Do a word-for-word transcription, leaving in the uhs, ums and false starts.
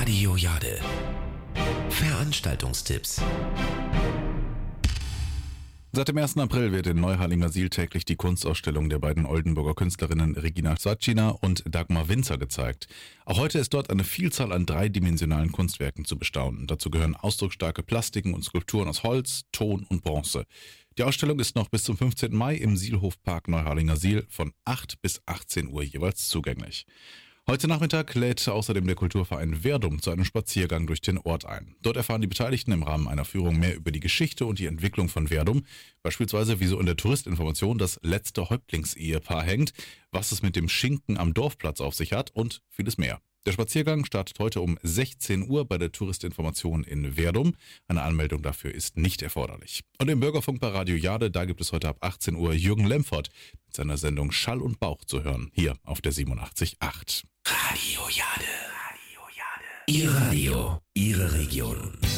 Radio Jade. Veranstaltungstipps. Seit dem ersten April wird in Neuharlingersiel täglich die Kunstausstellung der beiden Oldenburger Künstlerinnen Regina Svacina und Dagmar Winzer gezeigt. Auch heute ist dort eine Vielzahl an dreidimensionalen Kunstwerken zu bestaunen. Dazu gehören ausdrucksstarke Plastiken und Skulpturen aus Holz, Ton und Bronze. Die Ausstellung ist noch bis zum fünfzehnten Mai im Sielhofpark Neuharlingersiel von acht bis achtzehn Uhr jeweils zugänglich. Heute Nachmittag lädt außerdem der Kulturverein Verdum zu einem Spaziergang durch den Ort ein. Dort erfahren die Beteiligten im Rahmen einer Führung mehr über die Geschichte und die Entwicklung von Verdum, beispielsweise wieso in der Touristinformation das letzte Häuptlingsehepaar hängt, was es mit dem Schinken am Dorfplatz auf sich hat und vieles mehr. Der Spaziergang startet heute um sechzehn Uhr bei der Touristinformation in Verdum. Eine Anmeldung dafür ist nicht erforderlich. Und im Bürgerfunk bei Radio Jade, da gibt es heute ab achtzehn Uhr Jürgen Lemford mit seiner Sendung Schall und Bauch zu hören, hier auf der siebenundachtzig Komma acht. Radio Jade. Radio Jade. Ihr Radio, Ihre Region.